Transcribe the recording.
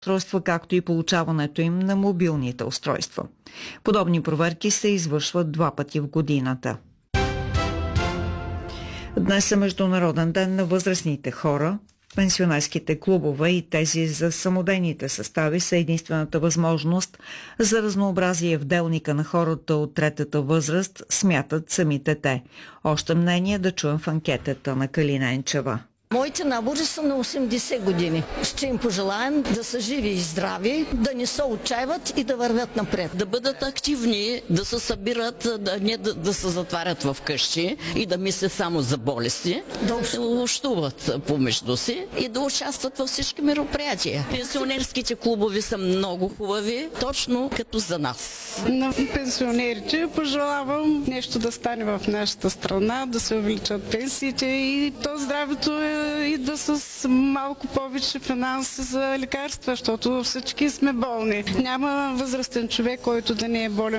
устройства, както и получаването им на мобилните устройства. Подобни проверки се извършват 2 пъти в годината. Днес е Международен ден на възрастните хора. Пенсионерските клубове и тези за самодейните състави са единствената възможност за разнообразие в делника на хората от третата възраст, смятат самите те. Още мнение да чуем в анкетата на Калина Енчева. Моите набори са на 80 години. Ще им пожелаем да са живи и здрави, да не се отчаиват и да вървят напред. Да бъдат активни, да се събират, не да се затварят в къщи и да мислят само за болести, да общуват помежду си и да участват във всички мероприятия. Пенсионерските клубови са много хубави, точно като за нас. На пенсионерите пожелавам нещо да стане в нашата страна, да се увеличат пенсиите и то здравето идва с малко повече финанси за лекарства, защото всички сме болни. Няма възрастен човек, който да не е болен